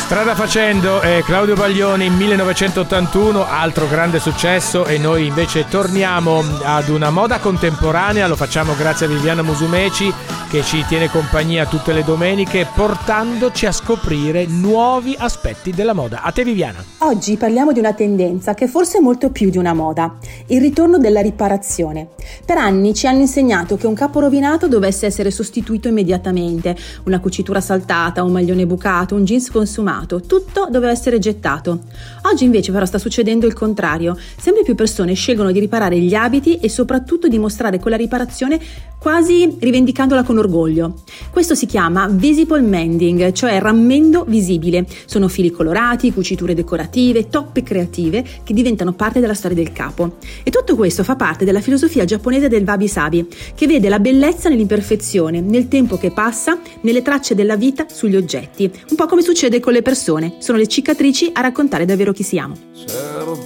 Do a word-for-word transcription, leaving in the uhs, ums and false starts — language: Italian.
Strada facendo è Claudio Baglioni, millenovecentottantuno, altro grande successo, e noi invece torniamo ad una moda contemporanea. Lo facciamo grazie a Viviana Musumeci, che ci tiene compagnia tutte le domeniche portandoci a scoprire nuovi aspetti della moda. A te Viviana. Oggi parliamo di una tendenza che forse è molto più di una moda: il ritorno della riparazione. Per anni ci hanno insegnato che un capo rovinato dovesse essere sostituito immediatamente, una cucitura saltata, un maglione bucato, un jeans consumato, tutto doveva essere gettato. Oggi invece però sta succedendo il contrario. Sempre più persone scelgono di riparare gli abiti e soprattutto di mostrare quella riparazione quasi rivendicandola con orgoglio. Questo si chiama visible mending, cioè rammendo visibile. Sono fili colorati, cuciture decorative, toppe creative che diventano parte della storia del capo. E tutto questo fa parte della filosofia giapponese del wabi-sabi, che vede la bellezza nell'imperfezione, nel tempo che passa, nelle tracce della vita sugli oggetti. Un po' come succede con le persone, sono le cicatrici a raccontare davvero chi siamo.